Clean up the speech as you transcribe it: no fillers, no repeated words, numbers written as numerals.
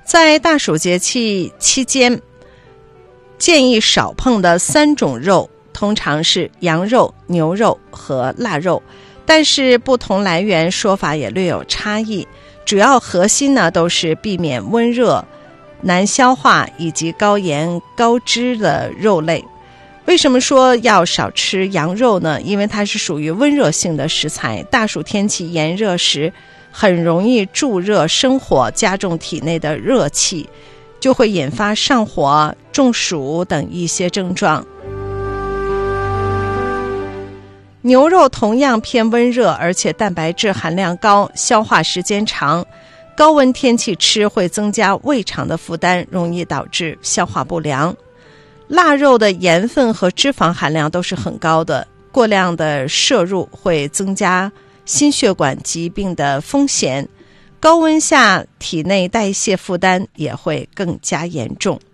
在大暑节气期间，建议少碰的3种肉通常是羊肉、牛肉和腊肉，但是不同来源说法也略有差异，主要核心呢都是避免温热、难消化以及高盐高脂的肉类。为什么说要少吃羊肉呢？因为它是属于温热性的食材，大暑天气炎热时很容易助热生火，加重体内的热气，就会引发上火、中暑等一些症状。牛肉同样偏温热，而且蛋白质含量高，消化时间长，高温天气吃会增加胃肠的负担，容易导致消化不良。腊肉的盐分和脂肪含量都是很高的，过量的摄入会增加心血管疾病的风险，高温下体内代谢负担也会更加严重。